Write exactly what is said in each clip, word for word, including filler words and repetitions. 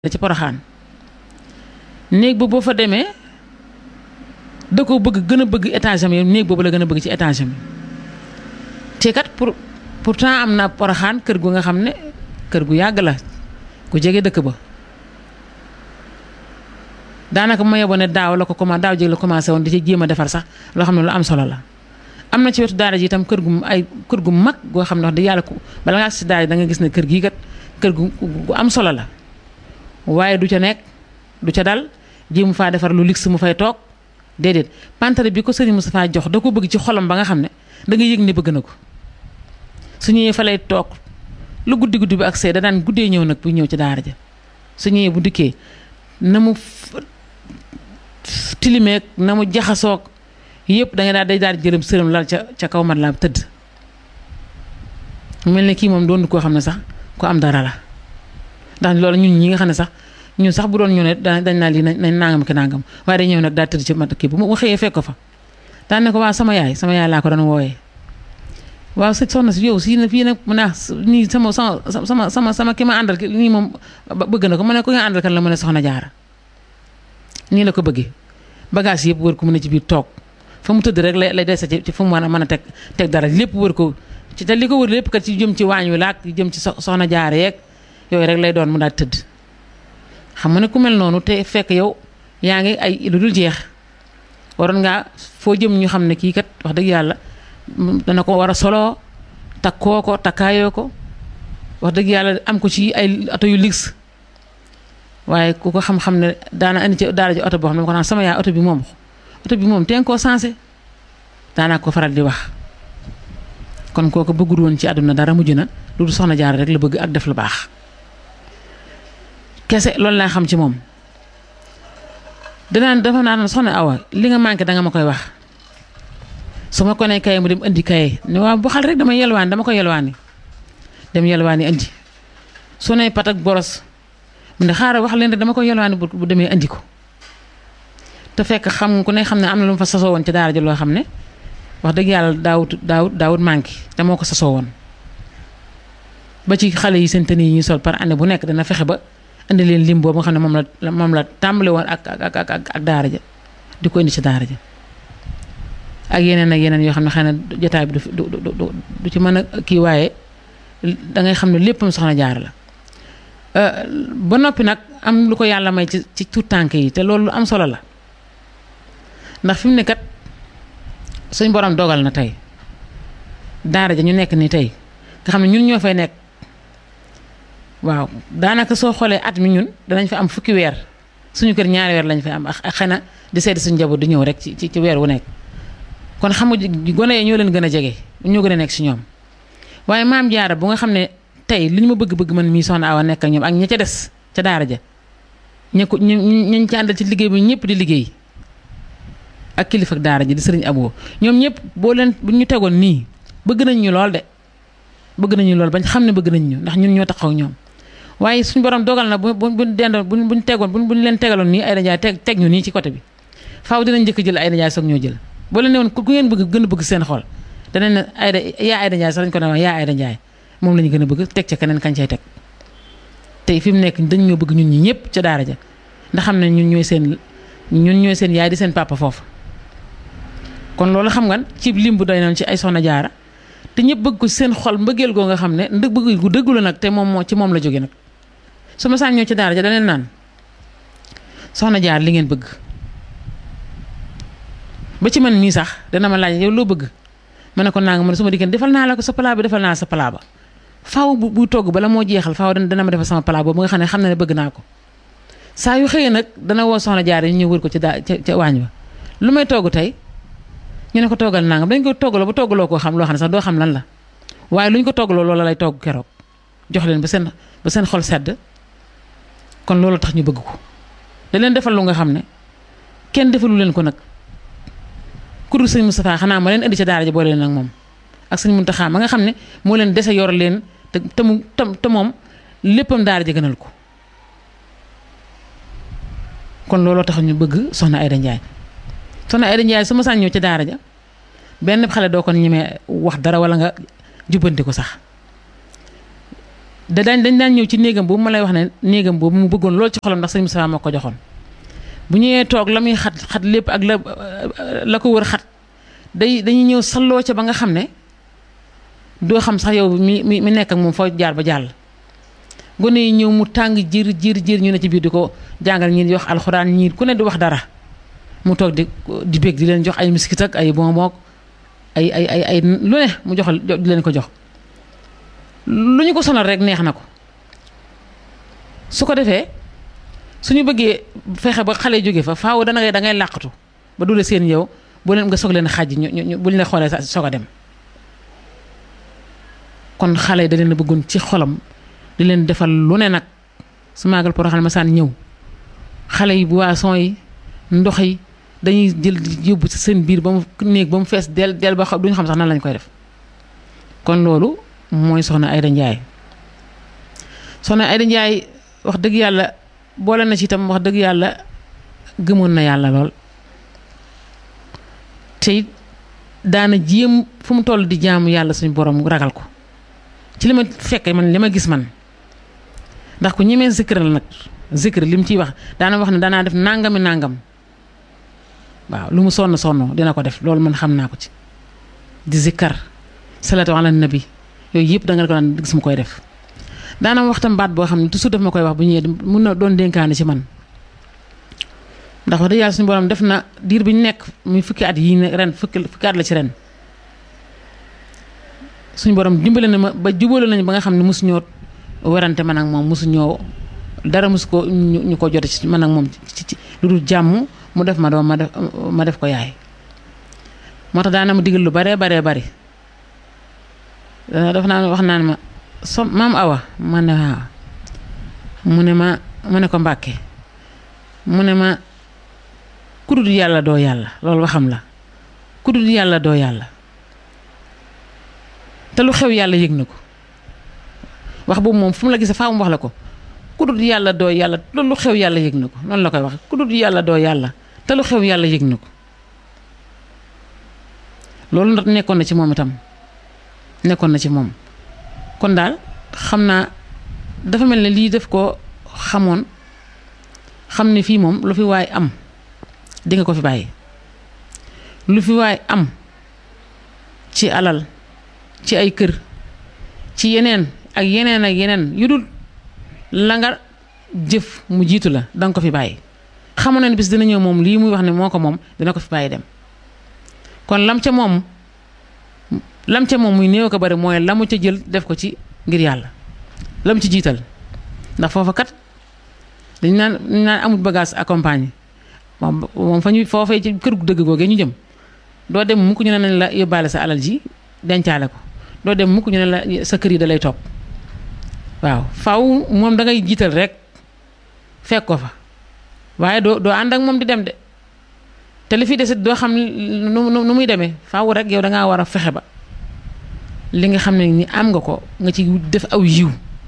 ci Poroxaan néeg ba boo fa demee da ko bëgg gën a bëgg étage am yi néeg boobu la gën a bëgg ci étage am te kat pour pourtant am na Poroxaan kër gu nga xam ne kër gu yàgg la gu jege dëkk ba daanaka ma yeboo ne daaw la ko commencé daaw jéeg la commencé woon di ci jéem a defar sax loo xam ne lu am solo la. am na ci wetu daara ji itam kër gu ay kër gu mag goo xam ne wax dëgg yàlla ko bala ngaa si daara ji da nga gis ne kër gii kat kër gu gu am solo la waaye du ca nekk du ca dal ji mu faa defar lu luxe mu fay toog déedéet pantare bi ko Serigne Moustapha jox da ko bëgg ci xolam ba nga xam ne da nga yëg ne bëgg na ko su ñëwee fa lay toog lu guddi guddi bi ak see da daan guddee ñëw nag bu ñëw ci daara ja su ñëwee bu dikkee na mu tilimeeg na mu jaxasoog yëpp da nga daal day daal di jërëm sërëm lal ca ca kaw mat la tëdd mel ne kii moom doon koo xam ne sax ku am dara la ndax loolu ñun ñi nga xam ne sax ñun sax bu doon ñu ne dañ naa lii nañ nangam ki nangam waaye day ñëw nag daal tëdd ci mat kii bu ma xëyee fekk ko fa daan ne ko waaw sama yaay sama yaay laa ko doon wooyee waaw sëñ soxna si yow si na fii nag mu ne nii sama sama sama sama sama ki ma àndal ki nii moom bëgg na ko mu ne ko nga àndal kan la mu ne soxna jaara nii la ko bëggee bagage yëpp wër ko mu ne ci biir toog fa mu tëdd rek lay lay dese ci fu mu mën a mën a teg teg dara lépp wër ko ci te li ko wër lépp kat ci jëm ci waañ wi laak jëm ci soxna jaara yeeg yooyu rek lay doon mu daal tëdd xam nga ne ku mel noonu te fekk yow yaa ngi ay lu dul jeex waroon ngaa foo jëm ñu xam ne kii kat wax dëgg yàlla dana ko war a soloo takkoo ko takkaayoo ko wax dëgg yàlla am ko ci ay oto yu luxe waaye ku ko xam-xam ne daana indi ci daara ji oto boo xam ne ko naan sama yaay oto bi moom oto bi moom teen koo sensé daanaa ko faral di wax kon kooku bëggul woon ci àdduna dara mujj na lu dul soxna jaar rek la bëgg ak def lu baax kese loolu laa xam ci moom danaan dafa naan soxna Awa li nga manqué danga ma koy wax su ma ko nee kaye mu dem indi kaye ne waaw bu xal rek dama yelwaani dama ko yelwaani dem yelwaani indi su ne pat ak boros mu ne xaaral wax leen rek dama ko yelwaani bu demee indi ko te fekk xam ku ne xam ne am na lu mu fa sasoo woon ci daara ji loo xam ne wax dëgg yàlla daawut daawut daawut manqué te moo ko sasoo woon ba ci xale yi seen tenue yi ñuy sol par année bu nekk dana fexe ba indi leen lim boobu nga xam ne moom la moom la tàmbale woon ak ak ak ak daara ja di ko indi ci daara ja ak yeneen ak yeneen yoo xam ne xëy na jotaay bi du du du ci mën a kii waaye da ngay xam ne léppam soxna jaar la ba noppi nag am lu ko yàlla may ci ci tuut tànk yi te loolu lu am solo la ndax fi mu ne kat suñ borom dogal na tey daara ja ñu nekk ni tey nga xam ne ñun ñoo fay nekk waaw daanaka soo xoolee at mi ñun danañ fa am fukki weer suñu kër ñaari weer lañ fay am ak xëy na di seeti suñu njaboot di ñëw rek ci ci weer wu nekk kon xam nga gone yi ñoo leen gën a jege ñoo gën a nekk si ñoom waaye maam jaara bu nga xam ne tey li ñu ma bëgg-bëgg man mii soxna Awa nekk ak ñoom ak ña ca des ca daara ja ña ko ñu ñu ci àndal ci liggéey bi ñëpp di liggéey ak kilifa ak daara ji di sëriñ Abo ñoom ñëpp boo leen bu ñu tegoon nii bëgg nañ ñu lool de bëgg nañu lool bañ xam ne bëgg nañ ñu ndax ñun ñoo taxaw ñoom waaye suñu borom dogal na bu bu buñ dendoon buñ buñ tegoon buñ buñ leen tegaloon nii ay dajaay teg teg ñu nii ci côté bi faaw dinañ njëkk jël ay dajaay soog ñoo jël boo leen ne woon ku ngeen bëgg gën a bëgg seen xol danañ ne ay da yaa ay dajaay sax dañ ko ne wax yaa ay dajaay moom la ñu gën a bëgg teg ca keneen kañ cay teg tey fi mu nekk dañ ñoo bëgg ñun ñi ñëpp ca daara ja ndax xam ne ñun ñooy seen ñun ñooy seen yaay di seen papa foofu kon loolu xam nga ci lim bu doy noonu ci ay soxna jaara te ñëpp bëgg ko seen xol mbëggeel goo nga xam ne ndëg bëgg gu dëggu la nag te moom moo ci moom la jóge nag su ma saan ñëw ci daara ja daneen naan soxna jaar li ngeen bëgg ba ci man mii sax dana ma laaj yow loo bëgg ma ne ko naa nga man su ma dikkee defal naa la ko sa palaa bi defal naa sa palaa ba faaw bu bu togg bala moo jeexal faaw dana ma defal sama palaa boobu nga xam ne xam na ne bëgg naa ko saa yu xëyee nag dana woo soxna jaar yi ñu ñëw wër ko ci daa ca ca waañ ba lu may togg tey ñu ne ko toggal nangam dañ ko toggaloo ba toggaloo koo xam loo xam ne sax doo xam lan la waaye lu ñu ko toggaloo loola lay togg keroog jox leen ba seen ba seen xol sedd kon loolu tax ñu bëgg ko da leen defal lu nga xam ne kenn defalu leen ko nag ku dul sëñ Moustapha xanaa ma leen indi ca daara ja boole leen ak moom ak sëñ Muntaxa ma nga xam ne moo leen dese yor leen te te mu te moom léppam daara ja gënal ko kon looloo tax ñu bëgg soxna Ayda Njaay soxna Ayda Njaay su ma saan ñëw ca daara ja benn xale doo ko ñemee wax dara wala nga jubbanti ko sax da dañ dañ daan ñëw ci néegam boobu ma lay wax ne néegam boobu mu bëggoon loolu ci xolam ndax sëñ Moustapha moo ko joxoon bu ñëwee toog la muy xat xat lépp ak la la ko wër xat day dañuy ñëw salloo ca ba nga xam ne doo xam sax yow mi mi mi nekk ak moom foo jaar ba jàll gone yi ñëw mu tàng jir jir jir ñu ne ci biir di ko jàngal ñii di wax alxuraan ñii ku ne di wax dara mu toog di di bég di leen jox ay miskit ak ay bonbon ay ay ay ay lu ne mu joxal di leen ko jox lu ñu ko sonal rek neex na ko su ko defee suñu bëggee fexe ba xale jóge fa faaw dana ngay da ngay làqatu ba dule seen yow bu leen nga soog leen xàjj ñu ñu bu ñu la xoolee soog a dem kon xale da leen a bëggoon ci xolam di leen defal lu ne nag su maagal Porokhane masaan ñëw xale yi boisson yi ndox yi dañuy jël yóbbu ci seen biir ba mu néeg ba mu fees del del ba xam duñu xam sax nan lañ koy def kon loolu mooy soxna Aïda Ndiaye soxna Aïda Ndiaye wax dëgg yàlla boole na ci itam wax dëgg yàlla gëmoon na yàlla lool te it daana jéem fu mu toll di jaamu yàlla suñu borom ragal ko ci li ma fekkee man li ma gis man ndax ku ñemee zikr la nag zikr li mu ciy wax daana wax ne danaa def nangami nangam waaw lu mu sonn sonn dina ko def loolu man xam naa ko ci di zikkar salatu ala nabi yooyu yëpp da nga ko daan gis mu koy def daana wax tam baat boo xam ne toujours daf ma koy wax bu ñëwee mun na doon dénkaane ci man ndax wax dëgg yàlla suñu borom def na diir bi ñu nekk muy fukki at yii ne ren fukki fukki at la ci ren suñu borom dimbale na ma ba jubale nañu ba nga xam ne mosu ñoo werante man ak moom mosu ñoo dara mosu ko ñu ko jote ci man ak moom ci ci lu dul jàmm mu def ma doom ma def ma def ko yaay moo tax daana ma digal lu baree baree bari dafa naan wax naan ma so maam Awa ma ne waaw mu ne ma mu ne ko Mbàkke mu ne ma kudul yàlla doo yàlla loolu waxam la kudul yàlla doo yàlla te lu xew yàlla yëg na ko wax boobu moom fu mu la gisee faa mu wax la ko kudul yàlla doo yàlla loolu lu xew yàlla yëg na ko noonu la koy wax kudul yàlla doo yàlla te lu xew yàlla yëg na ko loolu nag nekkoon na ci moom itam nekkoon na ci moom kon daal xam naa dafa mel ne lii def ko xamoon xam ne fii moom lu fi waay am di nga ko fi bàyyi lu fi waay am ci alal ci ay kër ci yeneen ak yeneen ak yeneen yu dul la nga jëf mu jiitu la danga ko fi bàyyi xamoon na ne bis dina ñëw moom lii muy wax ne moo ko moom dina ko fi bàyyi dem kon lam ca moom lam ca moom muy néew ko bari mooy la mu ca jël def ko ci ngir yàlla lam ci jiital ndax foofa kat dañ naan dañ naan amul bagage accompagné moom moom fa ñu foofee ci kër gu dëgg googee ñu jëm doo dem mukk ñu ne nañ la yóbbaale sa alal ji dencaale ko doo dem mukk ñu ne la sa kër yi da lay topp waaw faw moom da ngay jiital rek fekk ko fa waaye doo doo ànd ak moom di dem de te li fi desit doo xam nu nu muy demee faaw rek yow dangaa war a fexe ba li nga xam ne ni am nga ko nga ci def aw yiw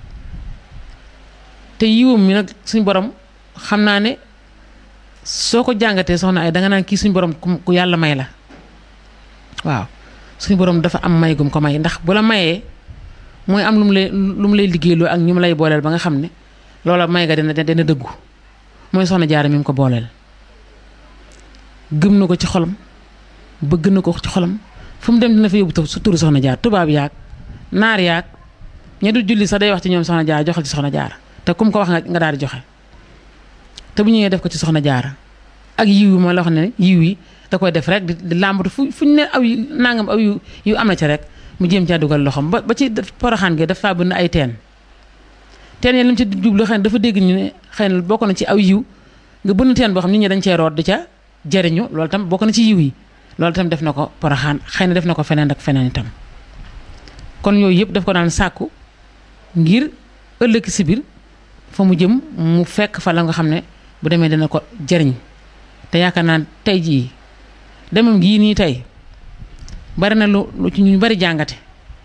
te yiwam mi nag suñ borom xam naa ne soo ko jàngatee soxna ay danga naan kii suñ borom ku yàlla may la waaw suñ borom dafa am may gum ko may ndax bu la mayee mooy am lu mu lay lu mu lay liggéeyloo ak ñu mu lay booleel ba nga xam ne loola may nga dina dina dëggu mooy soxna Jaara mi mu ko booleel gëm na ko ci xolam bëgg na ko ci xolam fu mu dem dina fa yóbbu su turu soxna Jaara tubaab yaag naar yaag ña du julli sax day wax ci ñoom soxna Jaara joxal ci soxna Jaara te kum ko wax nga nga daal di joxe te bu ñëwee def ko ci soxna Jaara ak yiw yi ma la wax ne yiw yi da koy def rek di làmbatu fu fu ñu ne aw yu nangam aw yu yu am na ci rek mu jéem caa dugal loxoom ba ba ci Porokhane gi dafa bënn ay teen teen yi li mu ci jublu xëy na dafa dégg ñu ne xëy na bokk na ci aw yiw nga bënn teen boo xam nit ñi dañ cee root di ca jariñu loolu tam bokk na ci yiw yi loolu tam def na ko Porokhane xëy na def na ko feneen ak feneen itam kon yooyu yëpp daf ko daan sàkku ngir ëllëg si biir fa mu jëm mu fekk fa la nga xam ne bu demee dina ko jariñ te yaakaar naa tey jii demam gii nii tey bari na lu lu ci ñu bari jàngate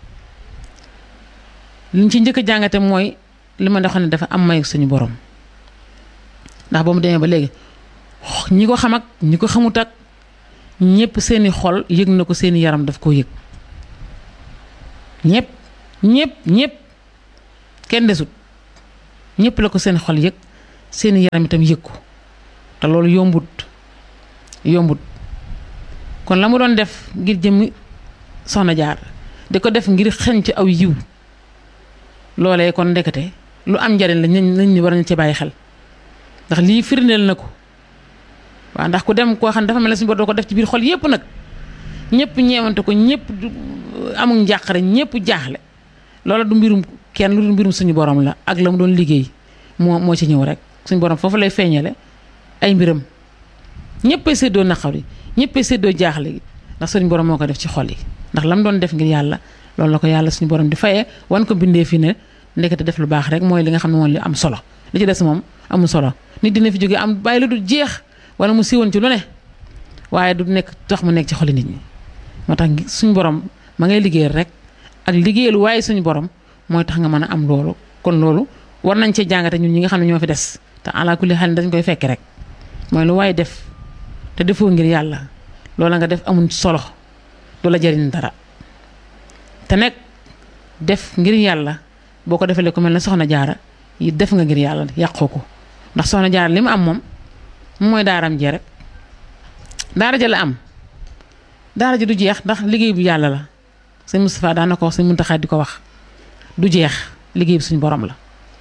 liñ ci njëkk a jàngate mooy li ma xam ne dafa am may suñu borom ndax ba mu demee ba léegi ñi ko xam ak ñi ko xamut ak ñëpp seeni xol yëg na ko seeni yaram daf koo yëg ñëpp ñëpp ñëpp kenn desut ñëpp la ko seen xol yëg seen yaram itam yëg ko te loolu yombut yombut kon la mu doon def ngir jëmmi soxna jaar di ko def ngir xeñ ci aw yiw loolee kon ndekete lu am njariñ la nañ ñu war nañ ci bàyyi xel ndax lii firndeel na ko waaw ndax ku dem koo xam ne dafa mel ne suñu bor doo ko def ci biir xol yépp nag ñëpp ñeewante ko ñëpp amul njàqare ñëpp jaaxle loola du mbirum kenn lu du mbirum suñu borom la ak la mu doon liggéey moo moo ci ñëw rek suñu borom foofu lay feeñale ay mbiram ñëppay séddoo naqar yi ñëppay séddoo jaaxle gi ndax suñu borom moo ko def ci xol yi ndax la mu doon def ngir yàlla loolu la ko yàlla suñu borom di fayee wan ko bindee fi ne ndekete def lu baax rek mooy li nga xam ne mooy li am solo li ci des moom amul solo nit dina fi jógee am bàyyi lu du jeex wala mu siiwoon ci lu ne waaye du nekk tax mu nekk ci xoli nit ñi moo tax suñu borom ma ngay liggéeyal rek ak liggéeyal waaye suñu borom mooy tax nga mën a am loolu kon loolu war nañ cee jàngate ñun ñi nga xam ne ñoo fi des te ala kulli xel dañ koy fekk rek mooy lu waaye def te defoo ngir yàlla loola nga def amul solo du la jëriñ dara te nag def ngir yàlla boo ko defalee ku mel ne soxna jaara yi def nga ngir yàlla yàqoo ko ndax soxna jaara li mu am moom mooy daaram jee rek daara ja la am daara ji du jeex ndax liggéey bu yàlla la sëñ Moustapha daan na ko wax sëñ Muntaxa di ko wax du jeex liggéey bi suñu borom la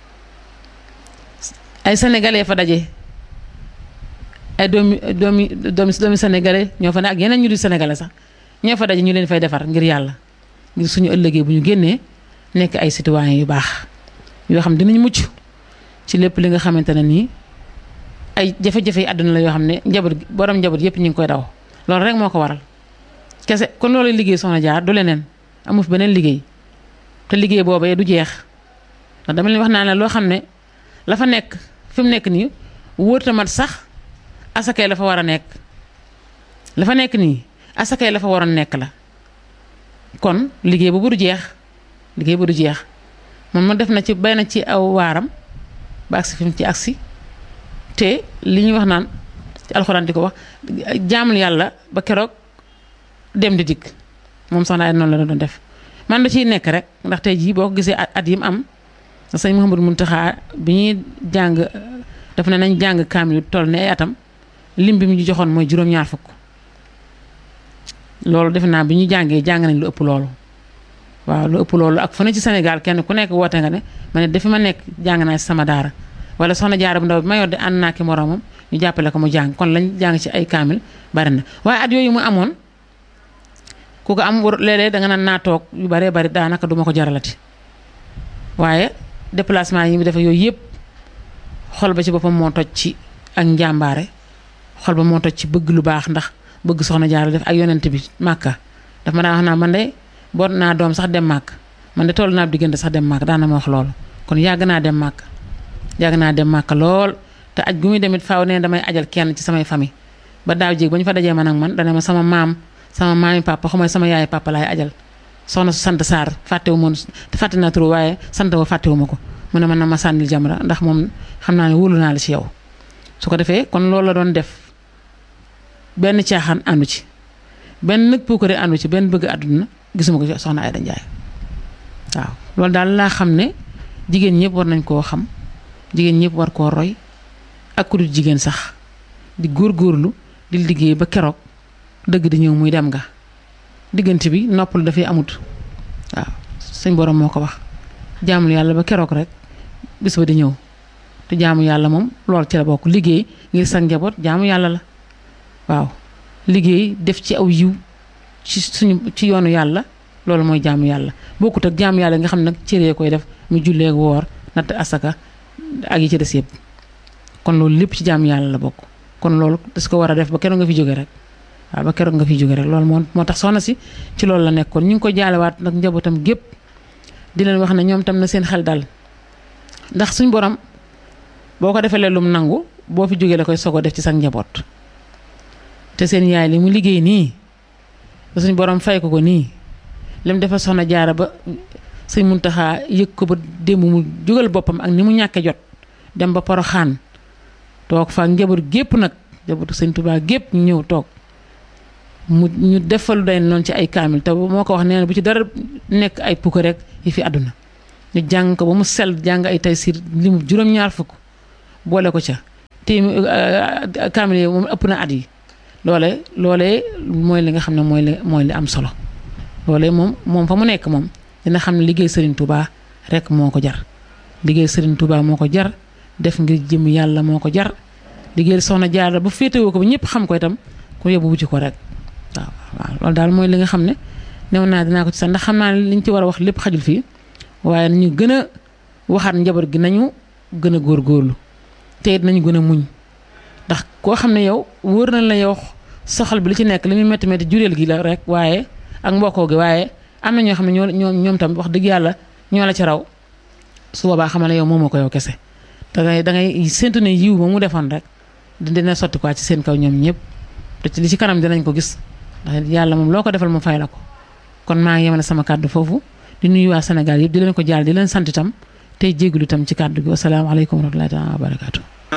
ay sénégalais fa daje ay doomi doomi doomi doomi sénégalais ñoo fa ne ak yeneen ñu di sénégalais sax ñoo fa daje ñu leen fay defar ngir yàlla ngir suñu ëllëgee bu ñu génnee nekk ay citoyens yu baax yoo xam dinañ mucc ci lépp li nga xamante ne nii ay jafe-jafe yi àdduna la yoo xam ne njaboot borom njaboot yëpp ñu ngi koy daw loolu rek moo ko waral kese kon loolu liggéey soxna jaar du leneen amu fi beneen liggéey te liggéey boobee du jeex ndax dama leen wax naa ne loo xam ne la fa nekk fi mu nekk nii wóorta mat sax asakay la fa war a nekk la fa nekk nii asakay la fa waroon nekk la kon liggéey boobu du jeex liggéey bu du jeex moom ma def na ci bay na ci aw waaram ba agsi fi mu ci agsi te li ñuy wax naan ci alxuraan di ko wax jaamul yàlla ba keroog dem di dikk moom soxna ay noonu la doon def man da ciy nekk rek ndax tey jii boo ko gisee at yi mu am sëñ Mouhamadou Mountakha bi ñuy jàng dafa ne nañ jàng kaamil toll ne ay atam lim bi mu ñu joxoon mooy juróom-ñaar fukk loolu defe naa bi ñu jàngee jàng nañ lu ëpp loolu waaw lu ëpp loolu ak fu ne ci Sénégal kenn ku nekk woote nga ne ma ne dafi ma nekk jàng naa ci sama daara wala soxna jaara bu ndaw bi ma yor di ànd naa ki moroomam ñu jàppale ko mu jàng kon lañ jàng ci ay kaamil bari na waaye at yooyu mu amoon ku ko am léeg-léeg danga naan naa toog yu baree bari daanaka duma ko jaralati waaye déplacement yi mu def yooyu yëpp xol ba ci boppam moo toj ci ak njàmbaare xol ba moo toj ci bëgg lu baax ndax bëgg soxna jaara def ak yonent bi màkka daf ma daan wax naa man de boot naa doom sax dem màkk man de toll naa diggante sax dem màkk daan na ma wax loolu kon yàgg naa dem màkk yàgg naa dem màkk lool te aj gu muy demit faaw ne damay ajal kenn ci samay famille ba daaw jéeg ba ñu fa dajee man ak man dana ma sama maam sama maami papa xamay sama yaay papa laay ajal soxna su sant Sarr fàttewu moon fàtte naa turu waaye sant wa fàttewu ma ko mu ne man na ma sànnil jamra ndax moom xam naa ne wóolu naa la ci yow su ko defee kon loolu la doon def benn caaxaan àndu ci benn nag puukare àndu ci benn bëgg àdduna gisuma ko ci soxna Aïda Ndiaye waaw loolu daal laa xam ne jigéen ñëpp war nañ koo xam jigéen ñëpp war koo roy ak ku dul jigéen sax di góorgóorlu di liggéey ba keroog dëgg di ñëw muy dem nga diggante bi noppal dafay amut waaw suñ borom moo ko wax jaamul yàlla ba keroog rek bis ba di ñëw te jaamu yàlla moom lool ci la bokk liggéey ngir sa njaboot jaamu yàlla la waaw liggéey def ci aw yiw ci suñu ci yoonu yàlla loolu mooy jaamu yàlla bokkut ak jaamu yàlla nga xam nag cëree koy def mu jullee woor natt asaka ak yi ci des yëpp kon loolu lépp ci jaamu yàlla la bokk kon loolu das ko war a def ba keroog nga fi jóge rek waaw ba keroog nga fi jóge rek loolu moo moo tax soxna si ci loolu la nekkoon ñu ngi ko jaalewaat nag njabootam gépp di leen wax ne ñoom tam na seen xel dal ndax suñ borom boo ko defalee lum nangu boo fi jógee la koy sogo def ci sa njaboot te seen yaay li mu liggéey nii ba suñ borom fay ko ko nii lim dafa soxna jaara ba sëñ Muntaxa yëg ko ba démb mu jógal boppam ak ni mu ñàkke jot dem ba Poroxaan toog fa njaboot gépp nag njabootu sëñ Tuubaa gépp ñu ñëw toog mu ñu defalu day noonu ci ay kaamil te moo ko wax nee na bu ci dara nekk ay pukk rek yi fi àdduna ñu jàng ko ba mu sell jàng ay taysiir limu juróom-ñaar fukk boole ko ca te kaamil yi moom ëpp na at yi loole loolee mooy li nga xam ne mooy li mooy li am solo loolee moom moom fa mu nekk moom dina xam ne liggéey Serigne Touba rek moo ko jar liggéey Serigne Touba moo ko jar def ngir jëm yàlla moo ko jar liggéey Soxna Jaara bu féetewoo ko ba ñëpp xam ko itam ku yóbbu wuti ko rek waaw waaw loolu daal mooy li nga xam ne new naa dinaa ko ci sax ndax xam naa ne liñ ci war a wax lépp xajul fii waaye nañu gën a waxaat njaboot gi nañu gën a góorgóorlu te it nañu gën a muñ ndax koo xam ne yow wóor na la yow soxal bi li ci nekk li muy métti métti jureel gi la rek waaye ak mbokkoo gi waaye am na ñoo xam ne ñoo ñoo ñoom tam wax dëgg yàlla ñoo la ci raw su boobaa xamal ne yow moomoo ko yow kese da ngay da ngay séntu ne yiw ba mu defoon rek dina sotti quoi ci seen kaw ñoom ñëpp te ci li ci kanam dinañ ko gis ndax yàlla moom loo ko defal mu fay la ko kon maa ngi yemale sama kàddu foofu di nuyu waa Sénégal yëpp di leen ko jaal di leen sant itam tey jégalu itam ci kàddu gi wasalaamaaleykum wa rahmatullahi taala wa barakaatu